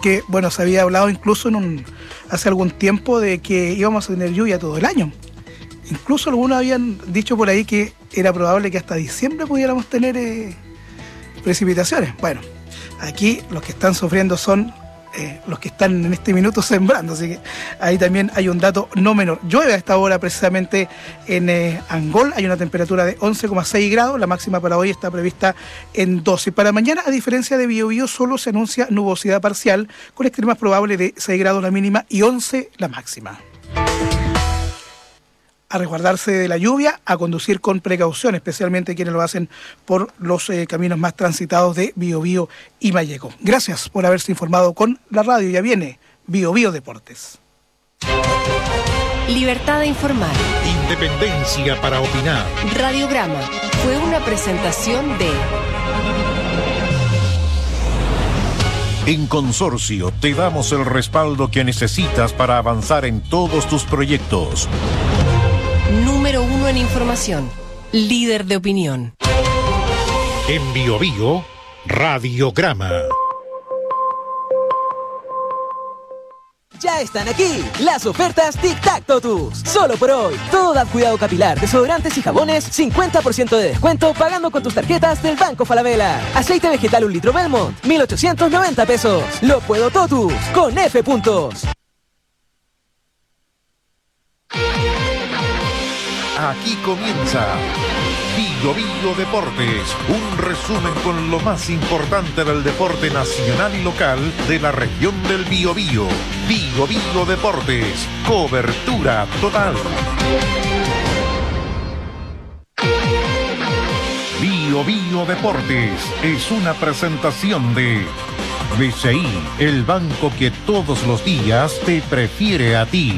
porque, bueno, se había hablado incluso hace algún tiempo de que íbamos a tener lluvia todo el año. Incluso algunos habían dicho por ahí que era probable que hasta diciembre pudiéramos tener precipitaciones. Bueno, aquí los que están sufriendo son los que están en este minuto sembrando, así que ahí también hay un dato no menor. Llueve a esta hora precisamente en Angol, hay una temperatura de 11,6 grados, la máxima para hoy está prevista en 12. Para mañana, a diferencia de Biobío, solo se anuncia nubosidad parcial, con extremas probables de 6 grados la mínima y 11 la máxima. A resguardarse de la lluvia, a conducir con precaución, especialmente quienes lo hacen por los caminos más transitados de Biobío y Malleco. Gracias por haberse informado con la radio. Ya viene Biobío Deportes. Libertad de informar. Independencia para opinar. Radiograma fue una presentación de... En Consorcio te damos el respaldo que necesitas para avanzar en todos tus proyectos. Número 1 en información, líder de opinión. En Biobío, Radiograma. Ya están aquí las ofertas Tic Tac Totus. Solo por hoy. Todo da cuidado capilar, desodorantes y jabones, 50% de descuento pagando con tus tarjetas del Banco Falabella. Aceite vegetal 1 litro Belmont, 1.890 pesos. Lo puedo Totus, con F puntos. Aquí comienza Biobío Deportes, un resumen con lo más importante del deporte nacional y local de la región del Biobío. Biobío Deportes, cobertura total. Biobío Deportes es una presentación de BCI, el banco que todos los días te prefiere a ti.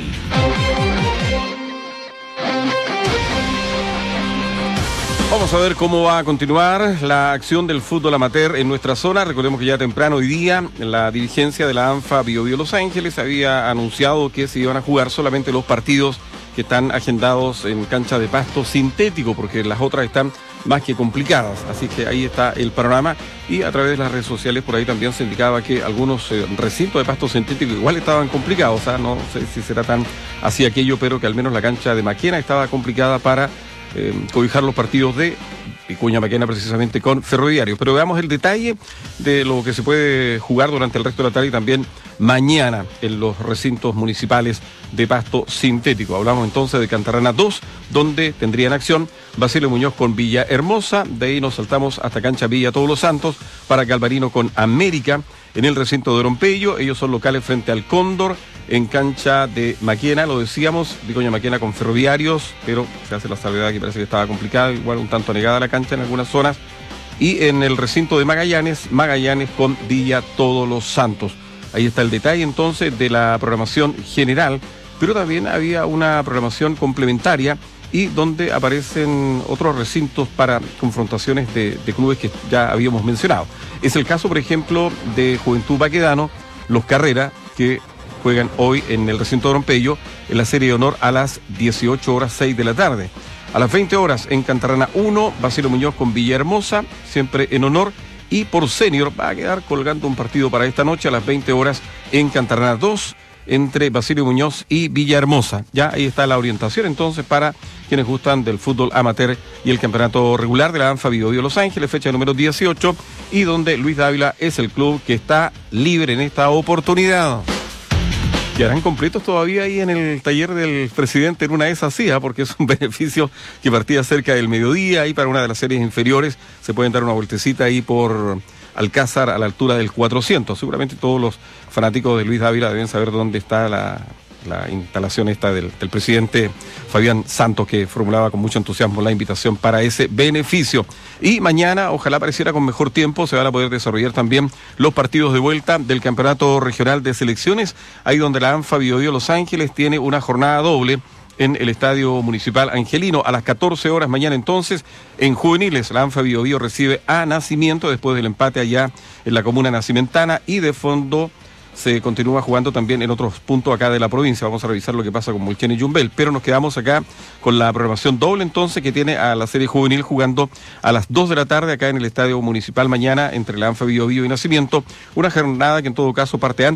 Vamos a ver cómo va a continuar la acción del fútbol amateur en nuestra zona. Recordemos que ya temprano hoy día la dirigencia de la ANFA Biobío Los Ángeles había anunciado que se iban a jugar solamente los partidos que están agendados en cancha de pasto sintético, porque las otras están más que complicadas. Así que ahí está el panorama, y a través de las redes sociales por ahí también se indicaba que algunos recintos de pasto sintético igual estaban complicados. O sea, no sé si será tan así aquello, pero que al menos la cancha de Maquena estaba complicada para cobijar los partidos de Vicuña Maquena, precisamente con Ferroviario. Pero veamos el detalle de lo que se puede jugar durante el resto de la tarde y también mañana en los recintos municipales de pasto sintético. Hablamos entonces de Cantarrana 2, donde tendrían acción Basilio Muñoz con Villahermosa. De ahí nos saltamos hasta cancha Villa Todos los Santos para Galvarino con América. En el recinto de Orompeyo, ellos son locales frente al Cóndor. En cancha de Maquena, lo decíamos, Vicuña Maquena con Ferroviarios, pero se hace la salvedad que parece que estaba complicada, igual un tanto anegada la cancha en algunas zonas. Y en el recinto de Magallanes con Villa Todos los Santos. Ahí está el detalle entonces de la programación general, pero también había una programación complementaria y donde aparecen otros recintos para confrontaciones de clubes que ya habíamos mencionado. Es el caso, por ejemplo, de Juventud Baquedano, los Carrera, que juegan hoy en el recinto de Orompeyo en la serie de honor a las 18:06 de la tarde. A las 20 horas en Cantarrana 1, Basilio Muñoz con Villahermosa, siempre en honor. Y por senior va a quedar colgando un partido para esta noche a las 20 horas en Cantarrana 2 entre Basilio Muñoz y Villahermosa. Ya ahí está la orientación entonces para quienes gustan del fútbol amateur y el campeonato regular de la ANFA Biobío Los Ángeles, fecha número 18, y donde Luis Dávila es el club que está libre en esta oportunidad. ¿Quedarán completos todavía ahí en el taller del presidente en una de esas? Sí, porque es un beneficio que partía cerca del mediodía, y para una de las series inferiores se pueden dar una vueltecita ahí por Alcázar a la altura del 400. Seguramente todos los fanáticos de Luis Dávila deben saber dónde está la instalación esta del presidente Fabián Santos, que formulaba con mucho entusiasmo la invitación para ese beneficio. Y mañana, ojalá apareciera con mejor tiempo, se van a poder desarrollar también los partidos de vuelta del Campeonato Regional de Selecciones, ahí donde la ANFA Biobío Los Ángeles tiene una jornada doble en el Estadio Municipal Angelino. A las 14 horas mañana entonces, en juveniles, la ANFA Biobío recibe a Nacimiento después del empate allá en la comuna nacimentana, y de fondo se continúa jugando también en otros puntos acá de la provincia. Vamos a revisar lo que pasa con Mulchen y Yumbel, pero nos quedamos acá con la programación doble entonces, que tiene a la serie juvenil jugando a las 2 de la tarde acá en el Estadio Municipal mañana entre la ANFA Biobío y Nacimiento, una jornada que en todo caso parte antes